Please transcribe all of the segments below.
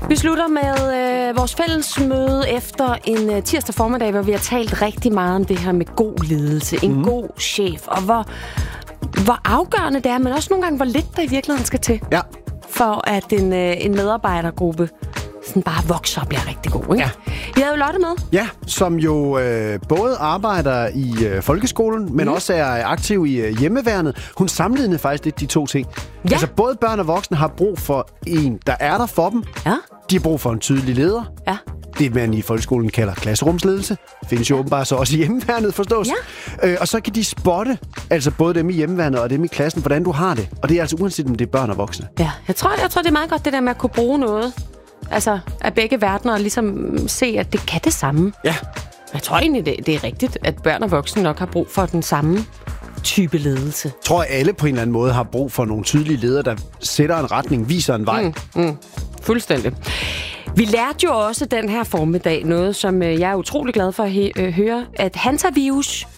Vi slutter med vores fælles møde efter en tirsdag formiddag, hvor vi har talt rigtig meget om det her med god ledelse, en god chef, og hvor afgørende det er, men også nogle gange, hvor lidt der i virkeligheden skal til, for at en medarbejdergruppe sådan bare vokser og bliver rigtig god, ikke? Ja. Vi havde jo Lotte med. Ja, som jo både arbejder i folkeskolen, men også er aktiv i hjemmeværnet. Hun sammenlignede faktisk lidt de to ting. Ja. Altså både børn og voksne har brug for en, der er der for dem. Ja. De har brug for en tydelig leder. Ja. Det, man i folkeskolen kalder klasserumsledelse. Findes jo åbenbart så også i hjemmeværnet, forstås. Ja. Og så kan de spotte, altså både dem i hjemmeværnet og dem i klassen, hvordan du har det. Og det er altså uanset om det er børn og voksne. Ja, jeg tror, det er meget godt, det der med at kunne bruge noget. Altså, af begge verdener, og ligesom se, at det kan det samme. Ja. Jeg tror egentlig, det er rigtigt, at børn og voksne nok har brug for den samme type ledelse. Jeg tror, at alle på en eller anden måde har brug for nogle tydelige ledere, der sætter en retning, viser en vej. Fuldstændig. Vi lærte jo også den her formiddag noget, som jeg er utrolig glad for at høre, at hantavirus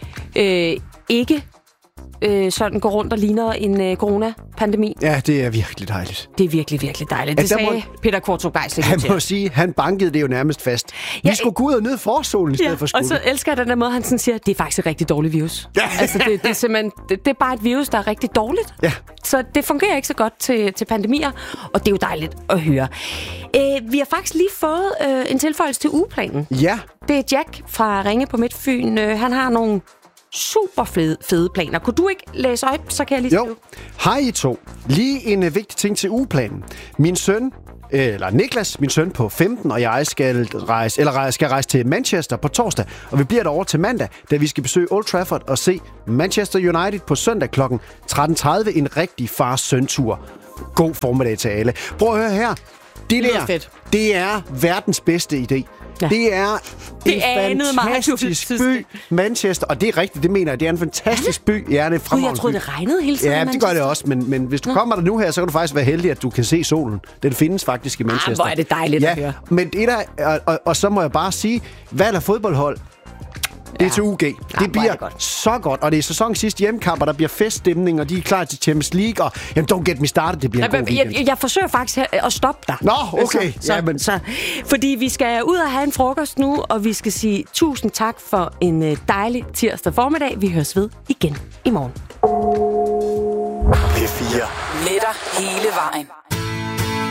ikke sådan går rundt og ligner en coronapandemi. Ja, det er virkelig dejligt. Det er virkelig, virkelig dejligt. Det sagde Peter Qvortrup Geisling. Han må sige, han bankede det jo nærmest fast. Vi skulle gå ud og nyde forsolen i stedet for skole. Og så elsker jeg den der måde, han sådan siger, det er faktisk et rigtig dårligt virus. Ja. Altså, det er simpelthen, det er bare et virus, der er rigtig dårligt. Ja. Så det fungerer ikke så godt til pandemier, og det er jo dejligt at høre. Vi har faktisk lige fået en tilføjelse til ugeplanen. Ja. Det er Jack fra Ringe på Midtfyn. Han har nogle super fede planer. Kunne du ikke læse op, så kan jeg lige skrive? Jo. Hej I to. Lige en vigtig ting til ugeplanen. Min søn, eller Niklas, min søn på 15, og jeg skal rejse til Manchester på torsdag, og vi bliver derovre til mandag, da vi skal besøge Old Trafford og se Manchester United på søndag kl. 13.30. En rigtig fars-søn-tur. God formiddag til alle. Prøv at høre her. Det er verdens bedste idé. Ja. Det er en fantastisk by, Manchester, og det er rigtigt, det mener jeg, det er en fantastisk by. Ja, det er fremragende. Jeg troede, det regnede hele tiden. Ja, det gør det også, men hvis du kommer der nu her, så kan du faktisk være heldig, at du kan se solen. Den findes faktisk i Manchester. Hvor er det dejligt at høre. Men det der, og så må jeg bare sige, hvad er fodboldhold? Det er til UG. Det bliver så godt, og det er sæsonens sidste hjemmekamp, og der bliver feststemning, og de er klar til Champions League, og jamen, don't get me started, det bliver en god weekend. Jeg forsøger faktisk at stoppe dig. Nå, okay. Fordi vi skal ud og have en frokost nu, og vi skal sige tusind tak for en dejlig tirsdag formiddag. Vi høres ved igen i morgen. P4. Med dig hele vejen.